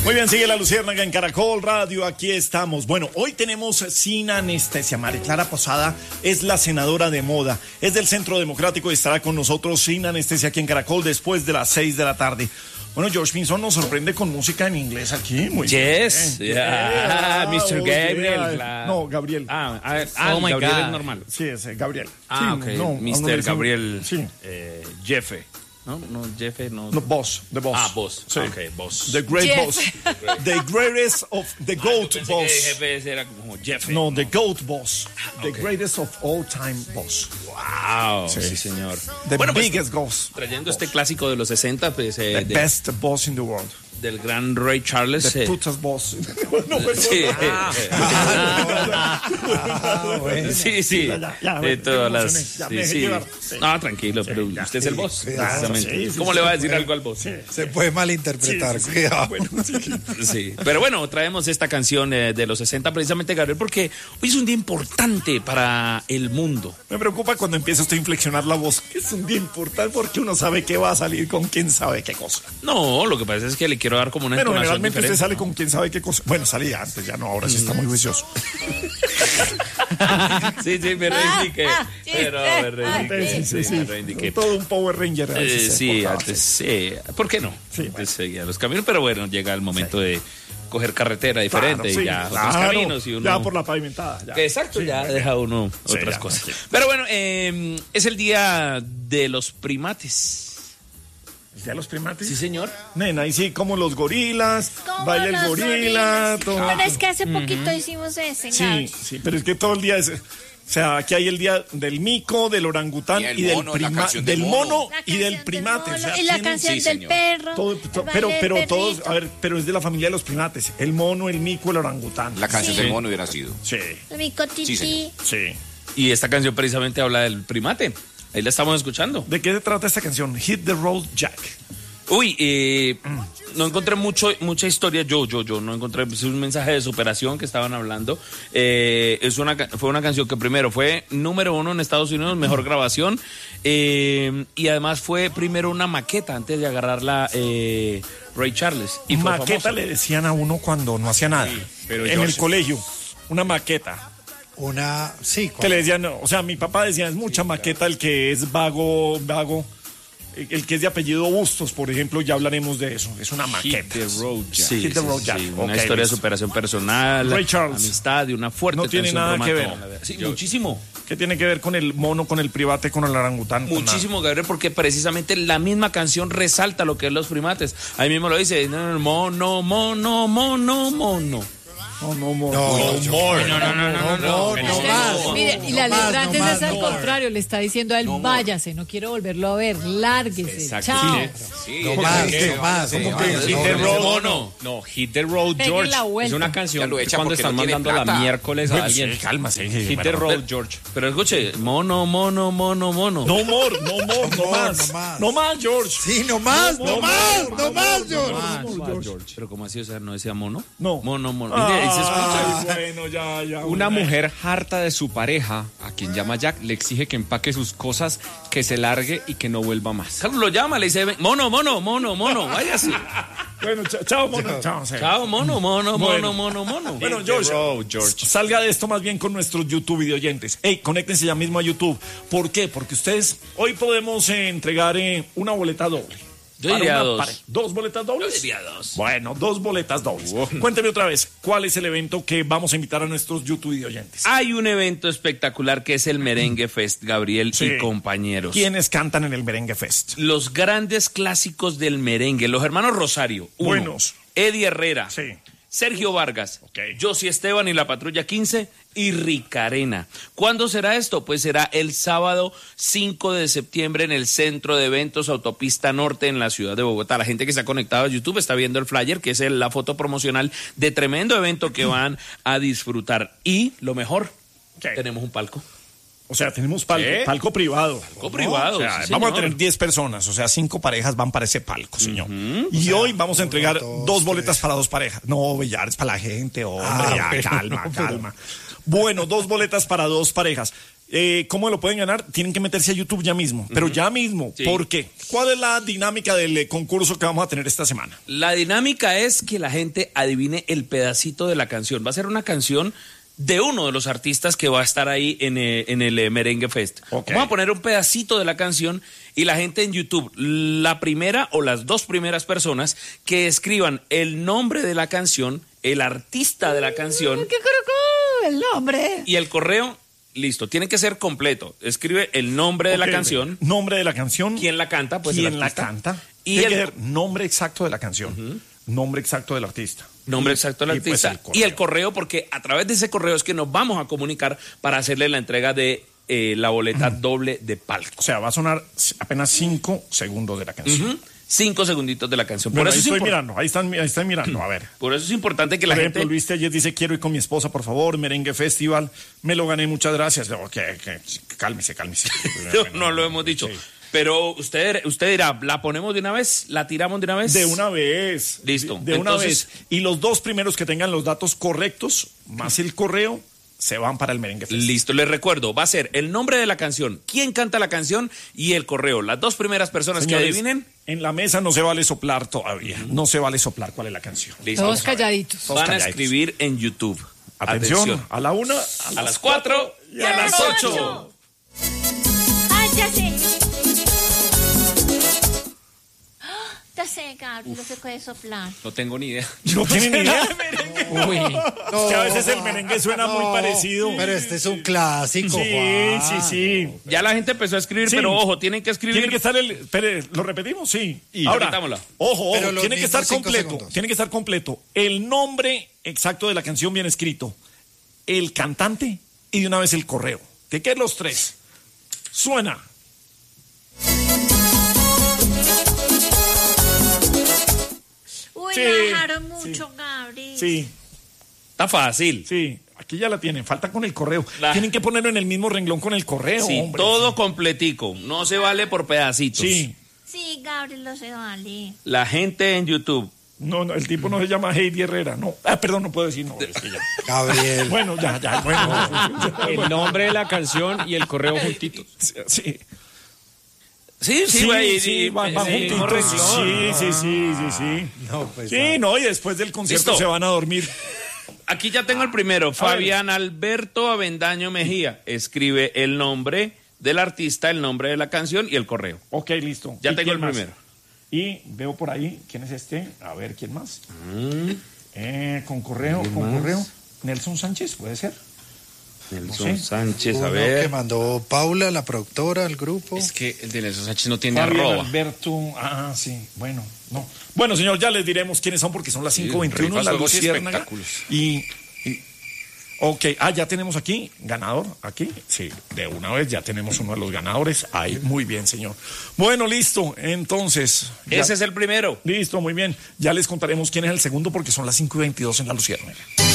Muy bien, sigue La Luciérnaga en Caracol Radio, aquí estamos. Bueno, hoy tenemos Sin Anestesia. María Clara Posada es la senadora de moda, es del Centro Democrático y estará con nosotros Sin Anestesia aquí en Caracol después de las 6 de la tarde. Bueno, George Pinzón nos sorprende con música en inglés aquí. Muy yes, bien. Mr. Gabriel. No, Gabriel. Gabriel es normal. Sí, es Gabriel. Ok, no, Mr. Gabriel. Sí. Jefe. No, Jefe, no. No, Boss, the Boss. Boss. Sí. Ok, Boss. The Great Jeff. Boss. The greatest of the GOAT pensé Boss. que Jefe era como Jefe. No, the GOAT Boss. The Ok. greatest of all time boss. Wow, sí, señor. The Bueno, pues, biggest boss. trayendo este clásico de los 60, pues, The best boss in the world. del gran Ray Charles. The putas boss. Sí, Bueno. sí. Ya, De todas las. emocioné, ya me dejé Sí. llevar. Sí. No, tranquilo, pero usted es el boss. Precisamente. sí, ¿Cómo le va a decir algo al boss? Se puede malinterpretar, cuidado. Sí, pero bueno, traemos esta canción de los 60 precisamente, Gabriel, porque hoy es un día importante para el mundo. Me preocupa cuando empieza usted a inflexionar la voz, que es un día importante porque uno sabe que va a salir con quién sabe qué cosa. No, lo que pasa es que le quiero dar como una Pero entonación generalmente usted diferente, sale ¿no? con quién sabe qué cosa. Bueno, salía antes, ya no, ahora sí está muy juicioso. Sí, me reivindiqué. Pero me reivindiqué. Sí. Me reivindiqué. Todo un Power Ranger. Sí, antes sí. ¿Por qué no? Sí, Antes seguía los caminos, pero bueno, llega el momento de coger carretera diferente y ya otros caminos y uno... Ya por la pavimentada. Ya. Exacto, Sí, ya bueno. deja uno Sí, otras ya, cosas. sí. Pero bueno, es el día de los primates. ¿Ya los primates? Sí, señor. Nena, y sí, como los gorilas, Como baila el los gorila, gorilas. todo. Pero es que hace poquito hicimos ese, Sí, pero es que todo el día es... O sea, aquí hay el día del mico, del orangután Y el y del mono, la canción del del mono. mono y del primate. O sea, y la tienen- canción sí, del señor. perro. todo- el pero baile del todos, perrito, a ver, pero es de la familia de los primates. El mono, el mico, el orangután. La canción Sí. del mono hubiera sido. Sí, el mico tití. señor. sí. Y esta canción precisamente habla del primate. Ahí la estamos escuchando. ¿De qué se trata esta canción? Hit the Road Jack. Uy, no encontré mucha historia. Yo no encontré, pues, un mensaje de superación que estaban hablando. Fue una canción que primero fue número 1 en Estados Unidos, mejor grabación. Y además fue primero una maqueta antes de agarrarla Ray Charles. Y fue Maqueta famoso. le decían a uno cuando no hacía nada. pero en George- el colegio, una maqueta. Sí, Que le decían, o sea, mi papá decía, es mucha maqueta el que es vago. El que es de apellido Bustos, por ejemplo, ya hablaremos de eso. Es una maqueta. Hit the Road Jack. Sí, Hit the Road Jack. una Ok, historia de listo. superación personal, Ray Charles. amistad y una fuerte No tiene tensión nada que ver. romántica. Sí, muchísimo. ¿Qué tiene que ver con el mono, con el primate, con el orangután? Con Muchísimo, Gabriel, porque precisamente la misma canción resalta lo que es los primates. Ahí mismo lo dice, mono. No más. Mire, y la No más, letra antes no es más, al no contrario, le está diciendo a él, váyase, no quiero volverlo a ver, lárguese, Exacto. chao. Sí, No más. Hit the road, mono. No, Hit the Road, Pegue George. la vuelta. Es una Ya canción lo que echa cuando porque están no tiene mandando la plata. miércoles a Bueno, alguien. sí, cálmase. Hit the Road, George. Pero escuche, mono. No más. No más, George. Sí, no más, George. George. Pero ¿cómo así? O sea, ¿no decía mono? No. Mono. Mire, ahí se escucha. Bueno, ya. Una mujer harta de su pareja, a quien llama Jack, le exige que empaque sus cosas, que se largue y que no vuelva más. Carlos lo llama, le dice, mono, váyase. Bueno, chao, mono. Chao. Chao, mono. Bueno, Hit the George, road, George. salga de esto más bien con nuestros YouTube videoyentes. Conéctense ya mismo a YouTube. ¿Por qué? Porque ustedes hoy podemos entregar una boleta doble. Yo diría Para una dos. pareja. ¿Dos boletas dobles? Yo diría dos. Bueno, 2 boletas dobles. Cuénteme otra vez, ¿cuál es el evento que vamos a invitar a nuestros YouTube videoyentes? Hay un evento espectacular que es el Merengue Fest, Gabriel Sí. y compañeros. ¿Quiénes cantan en el Merengue Fest? Los grandes clásicos del merengue, los hermanos Rosario. uno. Buenos. Eddie Herrera. Sí. Sergio Vargas, Ok. Josie Esteban y la Patrulla 15 y Ricarena. ¿Cuándo será esto? Pues será el sábado 5 de septiembre en el Centro de Eventos Autopista Norte en la ciudad de Bogotá. La gente que está conectada a YouTube está viendo el flyer, que es la foto promocional de tremendo evento que van a disfrutar. Y lo mejor, ¿Qué? tenemos un palco. O sea, tenemos palco, ¿Qué? palco privado. Palco privado, O sea, sí, vamos a señor. tener 10 personas, o sea, 5 parejas van para ese palco, señor. Y hoy vamos a entregar 2 boletas para 2 parejas. No, Villar, es para la gente, hombre, ya, calma. Bueno, 2 boletas para 2 parejas. ¿Cómo lo pueden ganar? Tienen que meterse a YouTube ya mismo, pero ya mismo. Sí. ¿Por qué? ¿Cuál es la dinámica del concurso que vamos a tener esta semana? La dinámica es que la gente adivine el pedacito de la canción. Va a ser una canción de uno de los artistas que va a estar ahí en el Merengue Fest. Ok. Vamos a poner un pedacito de la canción y la gente en YouTube, la primera o las dos primeras personas que escriban el nombre de la canción, el artista de la canción ¡Qué caraco! El nombre. y el correo, listo. Tiene que ser completo. Escribe el nombre de la Ok, canción, Nombre de la canción. quién la canta, pues el ¿Quién la artista. canta? Y Tiene que el ser nombre exacto de la canción. Nombre exacto del artista. nombre exacto del y, pues, artista el y el correo, porque a través de ese correo es que nos vamos a comunicar para hacerle la entrega de la boleta doble de palco. O sea, va a sonar apenas 5 segundos de la canción. 5 segunditos de la canción. Bueno, Por ahí eso, estoy mirando, ahí están mirando, a ver. por eso es importante que la Por ejemplo, gente... Luis Telles dice, quiero ir con mi esposa, por favor, Merengue Festival, me lo gané, muchas gracias. Cálmese. no lo hemos dicho. Sí. Pero usted dirá, ¿la ponemos de una vez? ¿La tiramos de una vez? De una vez. Listo. De una Entonces- vez. Y los dos primeros que tengan los datos correctos, más el correo, se van para el Merengue Festival. Listo, les recuerdo, va a ser el nombre de la canción, quién canta la canción y el correo. Las dos primeras personas Señores, que adivinen, en la mesa no se vale soplar todavía. No se vale soplar cuál es la canción. listo. Todos calladitos. Todos Van a calladitos. escribir en YouTube. Atención, a la 1, A las 4 y a las 8. ¡Ay, ya sé! Ya sé, Gabriel, no se puede soplar. No tengo ni idea. No tienen ni idea. Uy, Es que a veces el merengue suena muy parecido. Pero este es un clásico, Sí, Juan. sí. Ya la gente empezó a escribir, Sí. pero ojo, tienen que escribir. Tiene que estar el. Espere, ¿lo repetimos? Sí. Y ahora, repitámosla. ojo, Pero los tiene que estar mismos 5 completo. segundos. Tiene que estar completo. El nombre exacto de la canción bien escrito, el cantante y de una vez el correo. ¿De qué los tres? Suena. Uy, Sí, la dejaron mucho, Gabriel. Sí, Está fácil. sí. Aquí ya la tienen. Falta con el correo. La- Tienen que ponerlo en el mismo renglón con el correo, Sí, hombre. todo completico. No se vale por pedacitos. Sí. Sí, Gabriel, no se vale. La gente en YouTube. No, el tipo no se llama Heidi Herrera. No. Perdón, no puedo decir no. Es que ya. Gabriel. Bueno, ya. Bueno. el nombre de la canción y el correo juntitos. Sí. Sí, güey. sí, van sí, juntitos. Sí. No, pues, Sí, no, y después del concierto Listo. se van a dormir. Aquí ya tengo el primero. Fabián Alberto Avendaño Mejía. Escribe el nombre del artista, el nombre de la canción y el correo. Ok, listo. Ya ¿Y tengo quién el más? primero. Y veo por ahí, ¿quién es este? A ver, ¿quién más? Con correo. Nelson Sánchez, ¿puede ser? Nelson Sí. Sánchez, a uno que ver. mandó Paula, la productora, al grupo. Es que el de Nelson Sánchez no tiene Fabián arroba. Alberto. Sí, bueno, no. Bueno, señor, ya les diremos quiénes son porque son las 5:21 en rifas la son Luciérnaga. espectáculos. Ok, ya tenemos aquí, ganador, aquí. Sí, de una vez ya tenemos uno de los ganadores. Ahí, muy bien, señor. Bueno, listo, entonces. Ese es el primero. Listo, muy bien. Ya les contaremos quién es el segundo porque son las 5:22 en la Luciérnaga.